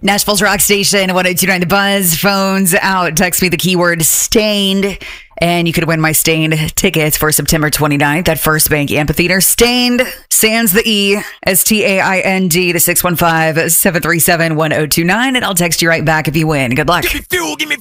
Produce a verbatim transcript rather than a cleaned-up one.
Nashville's Rock Station, one oh two point nine The Buzz. Phones out. Text me the keyword Stained, and you could win my Stained tickets for September twenty-ninth at First Bank Amphitheater. Stained, sans the E, S T A I N D to six one five, seven three seven, one oh two nine, and I'll text you right back if you win. Good luck. Give me fuel, give me